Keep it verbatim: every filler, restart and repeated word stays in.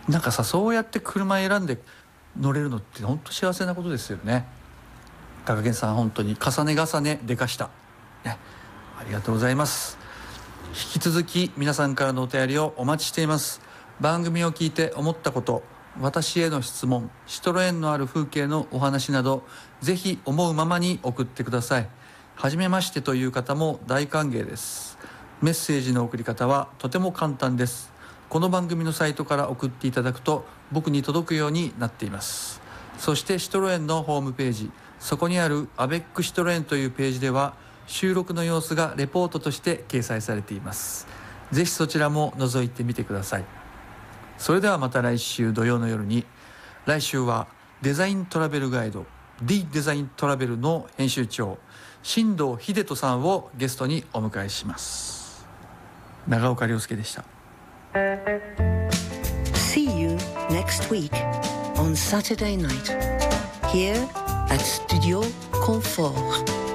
なんかさ、そうやって車選んで乗れるのって本当幸せなことですよね。高源さん、本当に重ね重ねでかした、ね、ありがとうございます。引き続き皆さんからのお便りをお待ちしています。番組を聞いて思ったこと、私への質問、シトロエンのある風景のお話など、ぜひ思うままに送ってください。はじめましてという方も大歓迎です。メッセージの送り方はとても簡単です。この番組のサイトから送っていただくと僕に届くようになっています。そしてシトロエンのホームページ、そこにあるアベックシトロエンというページでは収録の様子がレポートとして掲載されています。ぜひそちらも覗いてみてください。それではまた来週土曜の夜に。来週はデザイントラベルガイド D デザイントラベルの編集長新藤秀人さんをゲストにお迎えします。長岡亮介でした。 See you next week on Saturday night here at Studio Confort.